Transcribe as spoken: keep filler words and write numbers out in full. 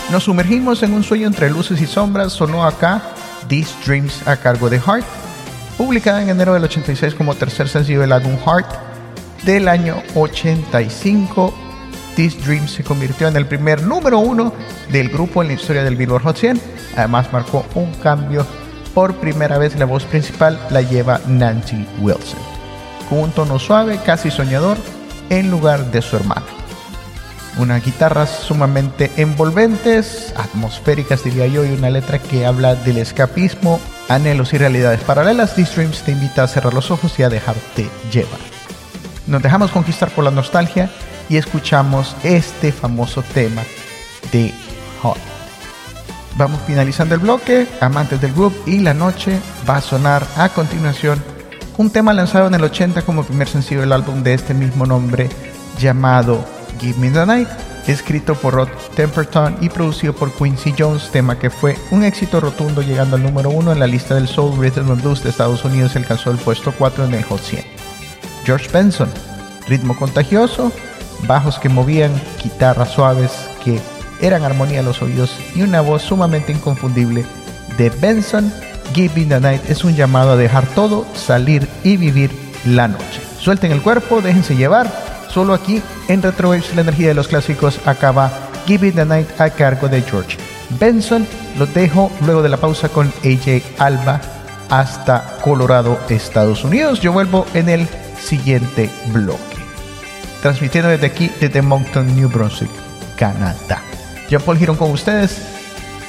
Nos sumergimos en un sueño entre luces y sombras. Sonó acá These Dreams a cargo de Heart, publicada en enero del ochenta y seis como tercer sencillo del álbum Heart del año ochenta y cinco. These Dreams se convirtió en el primer número uno del grupo en la historia del Billboard Hot cien. Además marcó un cambio. Por primera vez la voz principal la lleva Nancy Wilson, con un tono suave, casi soñador, en lugar de su hermano. Unas guitarras sumamente envolventes, atmosféricas diría yo, y una letra que habla del escapismo, anhelos y realidades paralelas. These Dreams te invita a cerrar los ojos y a dejarte llevar. Nos dejamos conquistar por la nostalgia y escuchamos este famoso tema de Hot. Vamos finalizando el bloque, amantes del groove y la noche. Va a sonar a continuación un tema lanzado en el ochenta como primer sencillo del álbum de este mismo nombre, llamado Give Me the Night, escrito por Rod Temperton y producido por Quincy Jones, tema que fue un éxito rotundo, llegando al número uno en la lista del Soul, Rhythm and Blues de Estados Unidos. Alcanzó el puesto cuatro en el Hot cien. George Benson, ritmo contagioso, bajos que movían, guitarras suaves que eran armonía a los oídos y una voz sumamente inconfundible de Benson. Give Me the Night es un llamado a dejar todo, salir y vivir la noche. Suelten el cuerpo, déjense llevar. Solo aquí en Retrowaves, la energía de los clásicos, acaba Give Me the Night a cargo de George Benson. Los dejo luego de la pausa con A J Alba hasta Colorado, Estados Unidos. Yo vuelvo en el siguiente bloque, transmitiendo desde aquí, desde Moncton, New Brunswick, Canadá. Jean Paul Girón con ustedes